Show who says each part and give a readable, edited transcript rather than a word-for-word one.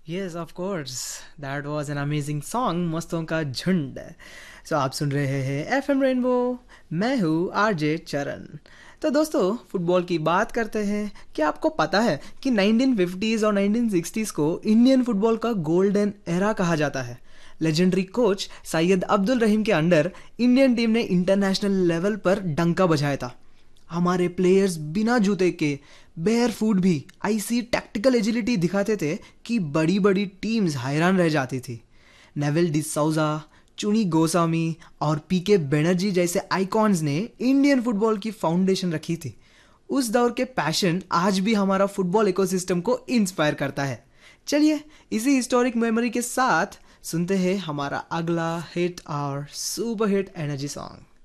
Speaker 1: Yes of course, that was an amazing song, मस्तों का झुंड। सो आप सुन रहे हैं एफएम रेनबो। मैं हूँ आरजे चरण। तो दोस्तों, फुटबॉल की बात करते हैं। क्या आपको पता है कि 1950s और 1960s को इंडियन फुटबॉल का गोल्डन एरा कहा जाता है। लेजेंडरी कोच सैयद अब्दुल रहीम के अंडर इंडियन टीम ने इंटरनेशनल लेवल पर डंका बजाया था। हमारे प्लेयर्स बिना जूते के बेयर फुट भी ऐसी टैक्टिकल एजिलिटी दिखाते थे कि बड़ी बड़ी टीम्स हैरान रह जाती थी। नेविल डिसौजा, चुनी गोसामी और पीके बनर्जी जैसे आइकॉन्स ने इंडियन फुटबॉल की फाउंडेशन रखी थी। उस दौर के पैशन आज भी हमारा फुटबॉल इकोसिस्टम को इंस्पायर करता है। चलिए, इसी हिस्टोरिक मेमोरी के साथ सुनते हैं हमारा अगला हिट और सुपर हिट एनर्जी सॉन्ग।